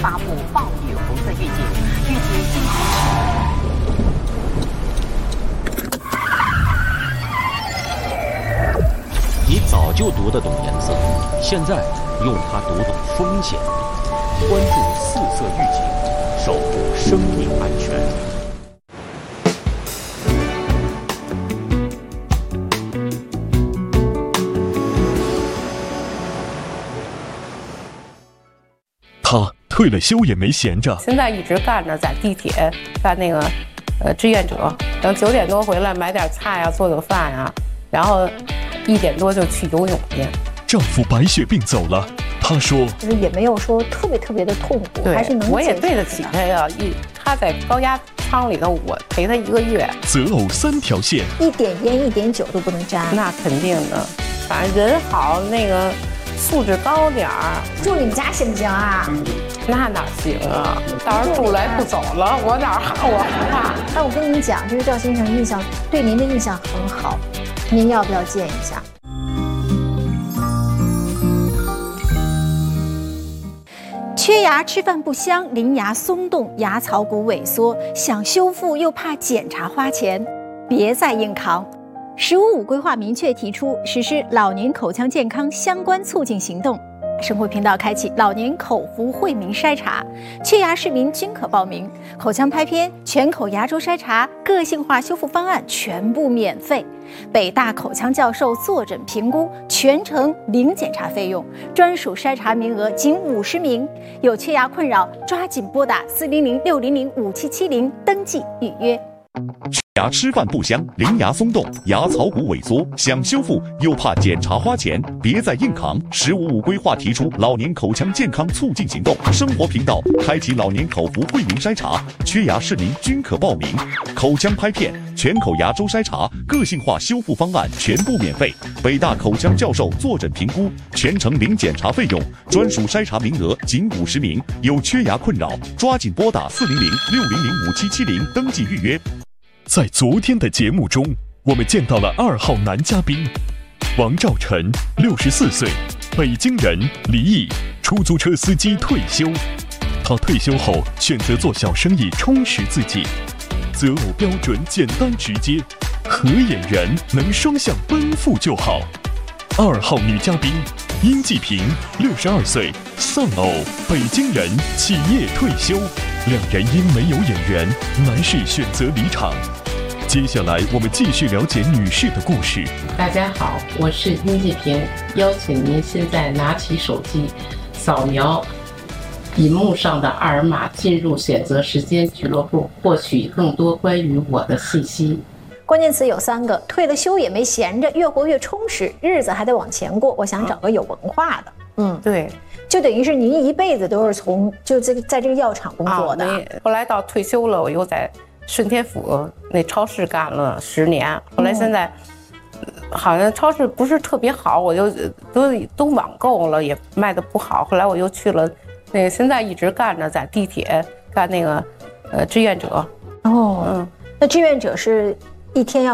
发布暴雨红色预警，预计今你早就读得懂颜色，现在用它读懂风险。关注四色预警，守护生命安全。 他退了休也没闲着， 现在一直干着，在地铁干那个志愿者，等9点多回来买点菜啊，做饭啊，然后1点多就去游泳去。 丈夫白血病走了，她说就是也没有说特别的痛苦，还是能我也对得起他呀。他在高压舱里头，我陪他1个月。 择偶3条线 ，1点烟1点酒都不能沾， 那肯定的。反正人好，那个素质高点儿。 住你们家行不行啊？ 那哪行啊？到时候住来不走了，我哪不怕？ 但我跟您讲，这个赵先生对您的印象很好，您要不要见一下？缺牙吃饭不香，邻牙松动，牙槽骨萎缩，想修复又怕检查花钱，别再硬扛。“15+5”规划明确提出实施老年口腔健康相关促进行动。生活频道开启老年口服惠民筛查，缺牙市民均可报名。口腔拍片、全口牙周筛查、个性化修复方案全部免费。北大口腔教授坐诊评估，全程零检查费用，专属筛查名额仅50名。有缺牙困扰，抓紧拨打400-600-5770登记预约。 牙吃饭不香，邻牙松动，牙槽骨萎缩，想修复又怕检查花钱，别再硬扛。“15+5”规划提出老年口腔健康促进行动。生活频道开启老年口服惠民筛查，缺牙市民均可报名。口腔拍片、全口牙周筛查、个性化修复方案全部免费。北大口腔教授坐诊评估，全程零检查费用，专属筛查名额仅50名。有缺牙困扰，抓紧拨打400-600-5770登记预约。 在昨天的节目中，我们见到了2号男嘉宾王兆晨，64岁，北京人，离异，出租车司机退休。他退休后选择做小生意充实自己，择偶标准简单直接，合眼缘，能双向奔赴就好。2号女嘉宾殷继平，62岁，丧偶，北京人，企业退休。2人因没有眼缘，男士选择离场。接下来我们继续了解女士的故事。 大家好，我是殷继平，邀请您现在拿起手机，扫描荧幕上的二维码，进入选择时间俱乐部，获取更多关于我的信息。 关键词有3个：退了休也没闲着，越活越充实，日子还得往前过。我想找个有文化的。 对， 就等于是您一辈子都是在这个药厂工作的。 后来到退休了，我又在顺天府那超市干了10年。后来现在好像超市不是特别好，我就都网购了，也卖的不好。后来我又去了那个，现在一直干着，在地铁干那个志愿者。 那志愿者是一天要